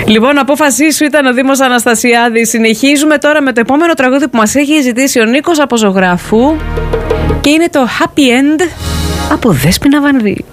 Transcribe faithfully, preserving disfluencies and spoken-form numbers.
Λοιπόν, απόφασή σου ήταν ο Δήμος Αναστασιάδης. Συνεχίζουμε τώρα με το επόμενο τραγούδι που μας έχει ζητήσει ο Νίκος από Ζωγράφου και είναι το Happy End από Δέσποινα Βανδύ.